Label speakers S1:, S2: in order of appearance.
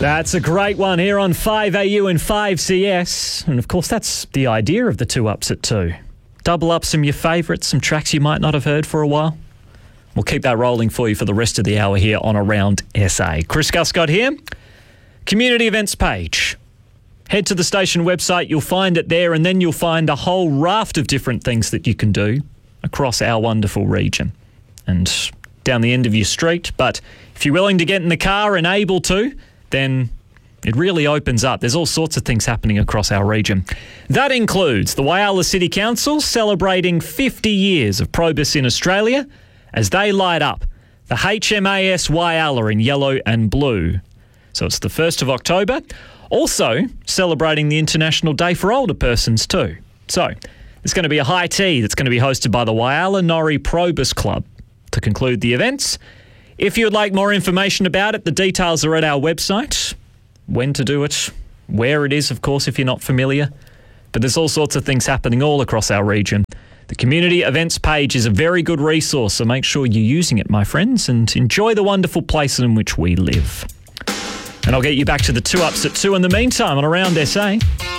S1: That's a great one here on 5AU and 5CS. And of course, that's the idea of the 2 Ups at 2. Double up some of your favourites, some tracks you might not have heard for a while. We'll keep that rolling for you for the rest of the hour here on Around SA. Chris Guscott here. Community events page. Head to the station website, you'll find it there, and then you'll find a whole raft of different things that you can do across our wonderful region and down the end of your street. But if you're willing to get in the car and able to, then it really opens up. There's all sorts of things happening across our region. That includes the Whyalla City Council celebrating 50 years of Probus in Australia as they light up the HMAS Whyalla in yellow and blue. So it's the 1st of October. Also celebrating the International Day for Older Persons too. So there's going to be a high tea that's going to be hosted by the Whyalla Norrie Probus Club to conclude the events. If you'd like more information about it, the details are at our website. When to do it, where it is, of course, if you're not familiar. But there's all sorts of things happening all across our region. The community events page is a very good resource, so make sure you're using it, my friends, and enjoy the wonderful place in which we live. And I'll get you back to the 2 Ups at 2 in the meantime on Around SA.